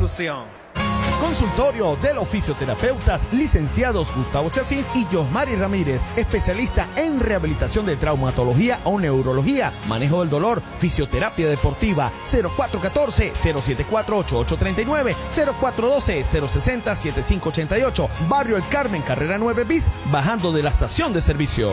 solución. Consultorio de los fisioterapeutas licenciados Gustavo Chacín y Josmari Ramírez, especialista en rehabilitación de traumatología o neurología, manejo del dolor, fisioterapia deportiva. 0414-074-8839, 0412-060-7588, Barrio El Carmen, carrera 9 bis, bajando de la estación de servicio.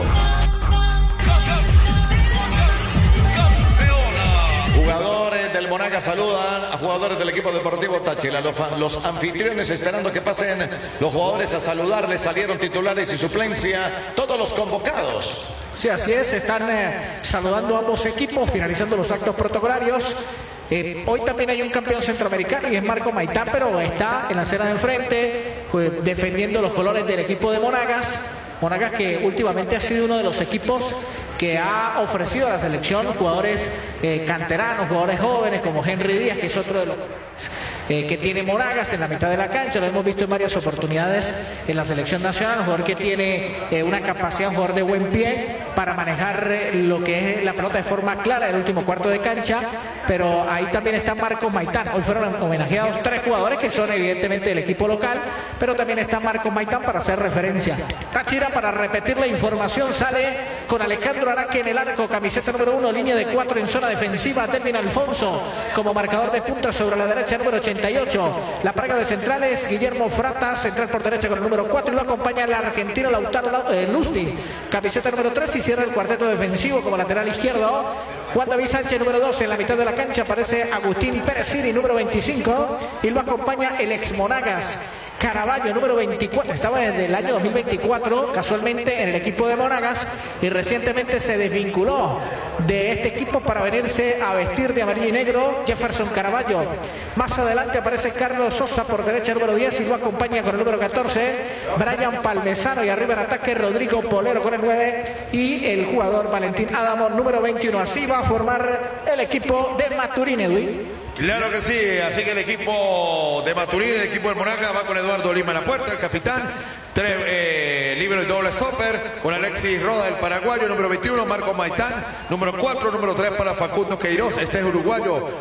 Jugadores del Monagas saludan a jugadores del equipo deportivo Táchira. Los anfitriones esperando que pasen los jugadores a saludarles. Salieron titulares y suplencia. Todos los convocados. Sí, así es. Están saludando a ambos equipos, finalizando los actos protocolarios. Hoy también hay un campeón centroamericano y es Marco Maitán, pero está en la acera del frente defendiendo los colores del equipo de Monagas. Monagas que últimamente ha sido uno de los equipos que ha ofrecido a la selección jugadores canteranos, jugadores jóvenes como Henry Díaz, que es otro de los que tiene Monagas en la mitad de la cancha. Lo hemos visto en varias oportunidades en la selección nacional, un jugador que tiene una capacidad, un jugador de buen pie para manejar lo que es la pelota de forma clara en el último cuarto de cancha, pero ahí también está Marcos Maitán. Hoy fueron homenajeados 3 jugadores que son evidentemente del equipo local, pero también está Marcos Maitán para hacer referencia. Táchira, para repetir la información, sale con Alejandro Araque en el arco, camiseta número 1, línea de 4 en zona defensiva, Delvin Alfonso como marcador de punta sobre la derecha, número 88. La praga de centrales, Guillermo Frata, central por derecha con el número 4, y lo acompaña el argentino Lautaro Lusti, camiseta número 3, y cierra el cuarteto defensivo como lateral izquierdo Juan David Sánchez, número 12. En la mitad de la cancha aparece Agustín Pérez Siri, número 25, y lo acompaña el ex Monagas Caraballo, número 24, estaba desde el año 2024 casualmente en el equipo de Monagas y recientemente se desvinculó de este equipo para venirse a vestir de amarillo y negro. Jefferson Caraballo. Más adelante aparece Carlos Sosa por derecha, número 10, y lo acompaña con el número 14 Brian Palmesano, y arriba en ataque Rodrigo Polero con el 9 y el jugador Valentín Adamo, número 21. Así va a formar el equipo de Maturín, Edwin. Claro que sí, así que el equipo de Maturín, el equipo del Monagas, va con Eduardo Lima en la puerta, el capitán, libero y doble stopper, con Alexis Roda, el paraguayo, número 21, Marco Maitán, número 4, número 3 para Facundo Queiroz, este es uruguayo.